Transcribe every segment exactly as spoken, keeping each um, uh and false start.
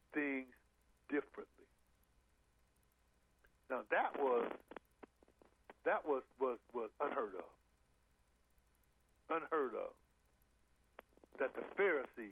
things differently. Now that was that was, was, was unheard of. Unheard of. That the Pharisees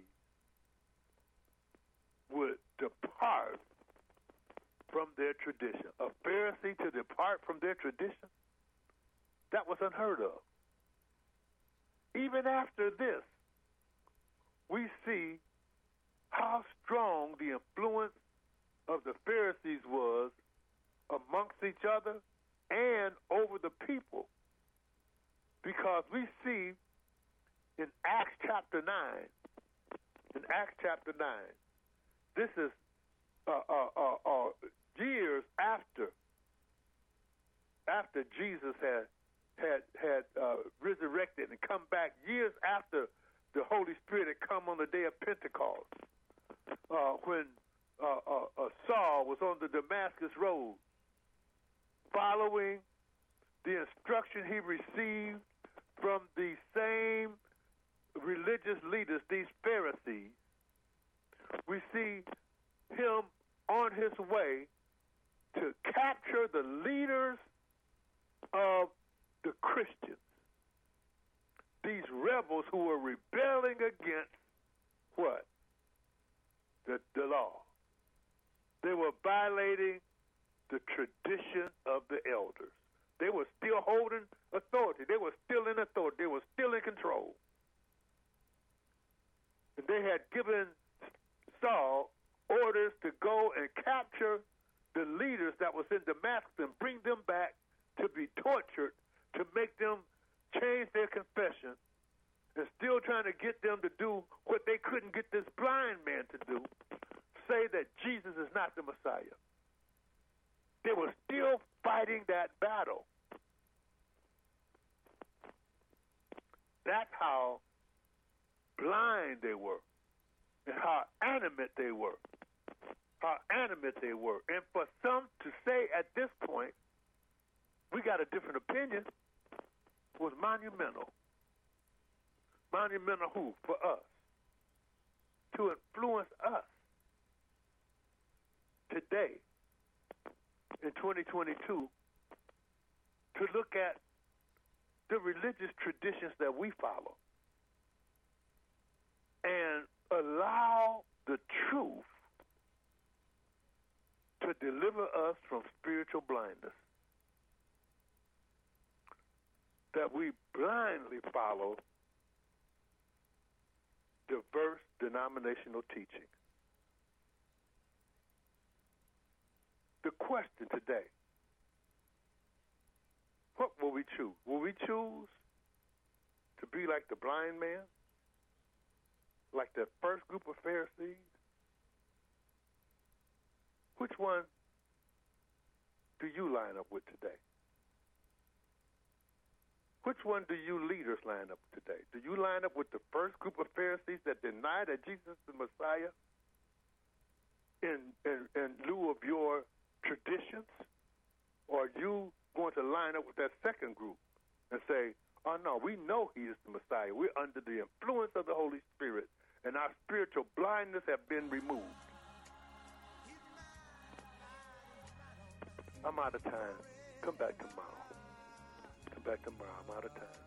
would depart from their tradition. A Pharisee to depart from their tradition? That was unheard of. Even after this, we see how strong the influence of the Pharisees was amongst each other and over the people. Because we see in Acts chapter nine, in Acts chapter nine, this is uh, uh, uh, uh, years after after Jesus had had had uh, resurrected and come back, years after the Holy Spirit had come on the day of Pentecost, uh, when uh, uh, uh, Saul was on the Damascus road, following the instruction he received from the same religious leaders, these Pharisees. We see him on his way to capture the leaders of the Christians, these rebels who were rebelling against what? The, the law. They were violating the tradition of the elders. They were still holding authority. They were still in authority. They were still in control. And they had given Saul orders to go and capture the leaders that was in Damascus and bring them back to be tortured, to make them change their confession, and still trying to get them to do what they couldn't get this blind man to do, say that Jesus is not the Messiah. They were still fighting that battle. That's how blind they were, and how animate they were. How animate they were. And for some to say at this point, we got a different opinion, was monumental. Monumental who? For us. To influence us today, in twenty twenty-two, to look at the religious traditions that we follow and allow the truth to deliver us from spiritual blindness. That we blindly follow diverse denominational teaching. The question today, what will we choose? Will we choose to be like the blind man? Like the first group of Pharisees? Which one do you line up with today? Which one do you leaders line up today? Do you line up with the first group of Pharisees that deny that Jesus is the Messiah in, in, in lieu of your traditions? Or are you going to line up with that second group and say, oh no, we know he is the Messiah. We're under the influence of the Holy Spirit, and our spiritual blindness have been removed. I'm out of time. Come back tomorrow. Come back tomorrow. I'm out of time.